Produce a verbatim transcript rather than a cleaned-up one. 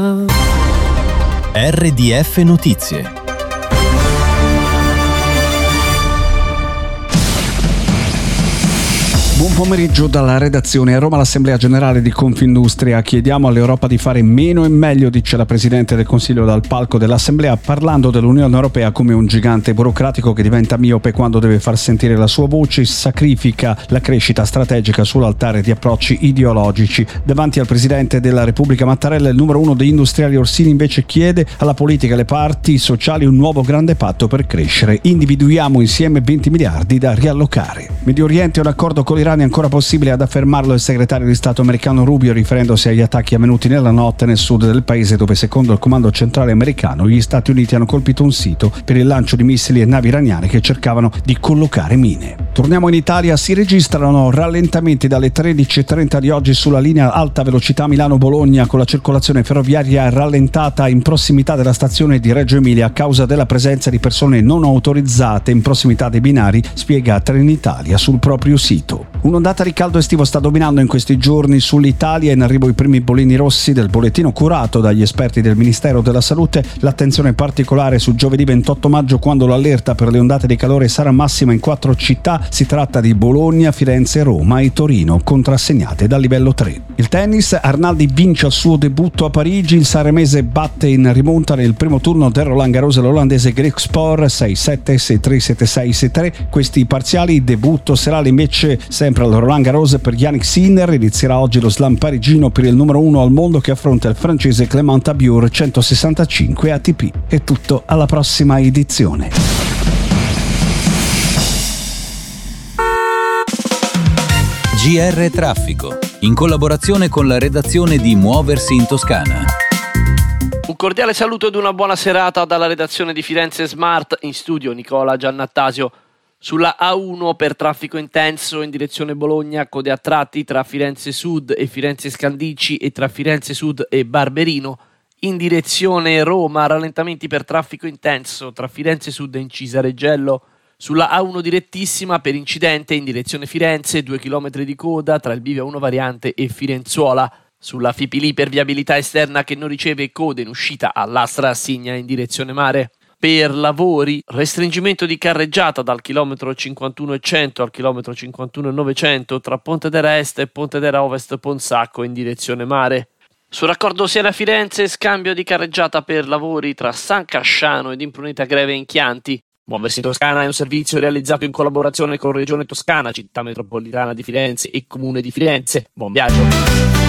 R D F Notizie. Buon pomeriggio dalla redazione. A Roma l'Assemblea Generale di Confindustria. Chiediamo all'Europa di fare meno e meglio, dice la Presidente del Consiglio dal palco dell'Assemblea, parlando dell'Unione Europea come un gigante burocratico che diventa miope quando deve far sentire la sua voce, sacrifica la crescita strategica sull'altare di approcci ideologici. Davanti al Presidente della Repubblica Mattarella, il numero uno dei industriali Orsini invece chiede alla politica e alle parti sociali un nuovo grande patto per crescere. Individuiamo insieme venti miliardi da riallocare. Medio Oriente, un accordo con l'Iran è ancora possibile, ad affermarlo il segretario di Stato americano Rubio, riferendosi agli attacchi avvenuti nella notte nel sud del paese, dove secondo il comando centrale americano gli Stati Uniti hanno colpito un sito per il lancio di missili e navi iraniane che cercavano di collocare mine. Torniamo in Italia, si registrano rallentamenti dalle tredici e trenta di oggi sulla linea alta velocità Milano-Bologna, con la circolazione ferroviaria rallentata in prossimità della stazione di Reggio Emilia a causa della presenza di persone non autorizzate in prossimità dei binari, spiega Trenitalia sul proprio sito. Un'ondata di caldo estivo sta dominando in questi giorni sull'Italia, in arrivo i primi bolini rossi del bollettino curato dagli esperti del Ministero della Salute. L'attenzione particolare su giovedì ventotto maggio, quando l'allerta per le ondate di calore sarà massima in quattro città. Si tratta di Bologna, Firenze, Roma e Torino, contrassegnate dal livello tre. Il tennis, Arnaldi vince al suo debutto a Parigi, il sanremese batte in rimonta nel primo turno del Roland Garros l'olandese Greg Spor sei sette, sei tre, sette sei, sei tre. Questi parziali, debutto serale invece sempre al Roland Garros per Yannick Sinner. Inizierà oggi lo slam parigino per il numero uno al mondo che affronta il francese Clément Tabiur, centosessantacinque A T P. È tutto, alla prossima edizione. G R Traffico, in collaborazione con la redazione di Muoversi in Toscana. Un cordiale saluto ed una buona serata dalla redazione di Firenze Smart, in studio Nicola Giannattasio. Sulla A uno per traffico intenso in direzione Bologna, code a tratti tra Firenze Sud e Firenze Scandicci e tra Firenze Sud e Barberino. In direzione Roma, rallentamenti per traffico intenso tra Firenze Sud e Incisa Reggello. Sulla A uno direttissima per incidente in direzione Firenze, due chilometri di coda tra il Bivio uno variante e Firenzuola. Sulla Fipili per viabilità esterna che non riceve code in uscita all'Astra Assigna in direzione mare. Per lavori, restringimento di carreggiata dal chilometro cinquantuno e cento al chilometro cinquantuno e novecento tra Pontedera Est e Pontedera Ovest Ponsacco in direzione mare. Sul raccordo Siena-Firenze, scambio di carreggiata per lavori tra San Casciano ed Impruneta Greve in Chianti. Muoversi in Toscana è un servizio realizzato in collaborazione con Regione Toscana, Città Metropolitana di Firenze e Comune di Firenze. Buon viaggio!